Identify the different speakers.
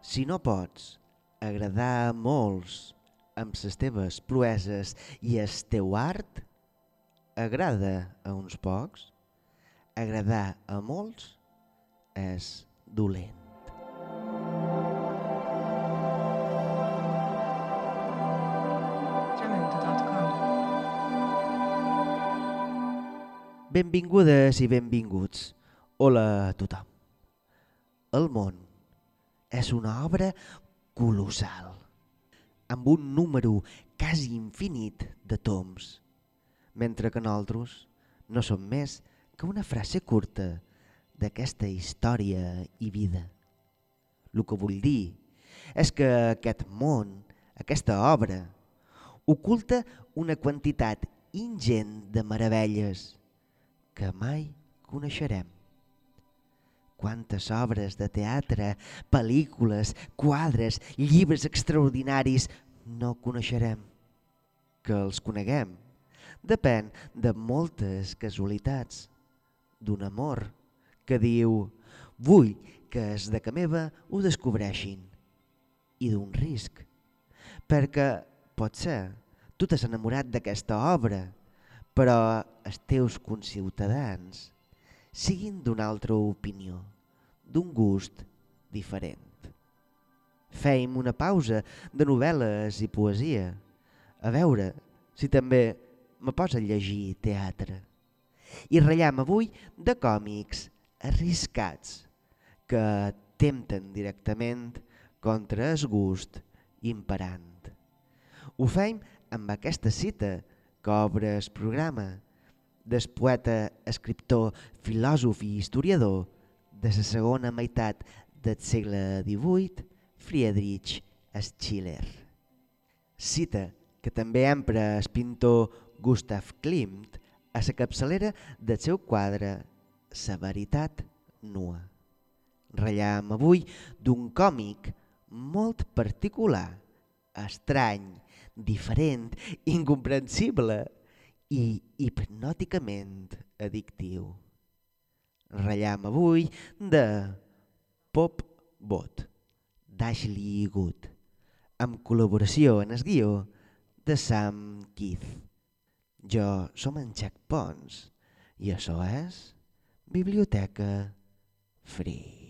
Speaker 1: Si no pots agradar a molts amb les teves proeses i el teu art, agrada a uns pocs. Agradar a molts és dolent. Benvingudes i benvinguts. Hola a tothom. El món és una obra colossal, amb un número quasi infinit de toms, mentre que nosaltres no som més que una frase curta d'aquesta història i vida. El que vull dir és que aquest món, aquesta obra, oculta una quantitat ingent de meravelles que mai coneixerem. Quantes obres de teatre, pel·lícules, quadres, llibres extraordinaris no coneixerem. Que els coneguem depèn de moltes casualitats, d'un amor que diu vull que els de ca meva ho descobreixin, i d'un risc, perquè potser tu t'has enamorat d'aquesta obra, però els teus conciutadans siguin d'una altra opinió, d'un gust diferent. Fèiem una pausa de novel·les i poesia, a veure si també me posa a llegir teatre. I ratllam avui de còmics arriscats que tempten directament contra el gust imperant. Ho fèiem amb aquesta cita que obre el programa del poeta, escriptor, filòsof i historiador de la segona meitat del segle XVIII, Friedrich Schiller. Cita que també empra el pintor Gustav Klimt a la capçalera del seu quadre La veritat nua. Ratllam avui d'un còmic molt particular, estrany, diferent, incomprensible i hipnòticament addictiu. Ratllam avui de Pop Bot, d'Ashley Good, amb col·laboració en el guió de Sam Keith. Jo som en Jack Pons i això és Biblioteca Free.